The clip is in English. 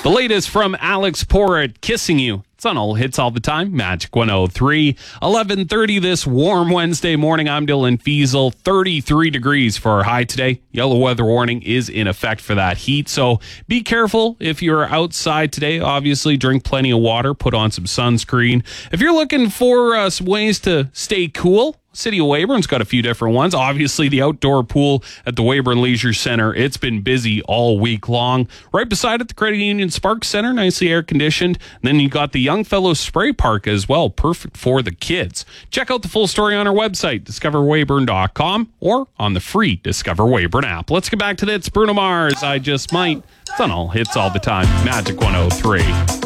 The latest from Alex Porrett, Kissing You. It's on all hits all the time. Magic 103. 11:30 this warm Wednesday morning. I'm Dylan Fiesel. 33 degrees for our high today. Yellow weather warning is in effect for that heat. So be careful if you're outside today. Obviously, drink plenty of water. Put on some sunscreen. If you're looking for some ways to stay cool, City of Weyburn's got a few different ones. Obviously, the outdoor pool at the Weyburn Leisure Center, it's been busy all week long. Right beside it, the Credit Union Sparks Center, nicely air-conditioned. And then you got the Young Fellows Spray Park as well, perfect for the kids. Check out the full story on our website, discoverweyburn.com, or on the free Discover Weyburn app. Let's get back to that. It's Bruno Mars, I Just Might. It's on all hits all the time. Magic 103.